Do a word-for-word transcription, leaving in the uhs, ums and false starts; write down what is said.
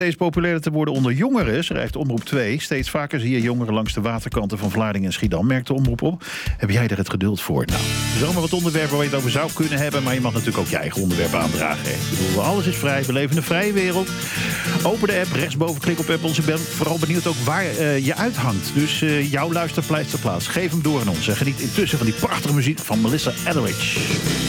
Steeds populairder te worden onder jongeren, schrijft Omroep twee. Steeds vaker zie je jongeren langs de waterkanten van Vlaardingen en Schiedam, merkt de Omroep op. Heb jij er het geduld voor? Nou, zomaar wat onderwerpen waar je het over zou kunnen hebben, maar je mag natuurlijk ook je eigen onderwerpen aandragen. Hè? Ik bedoel, alles is vrij, we leven in een vrije wereld. Open de app, rechtsboven klik op app ons. Ik ben vooral benieuwd ook waar uh, je uithangt. Dus uh, jouw luisterpleisterplaats, geef hem door aan ons. En geniet intussen van die prachtige muziek van Melissa Etheridge.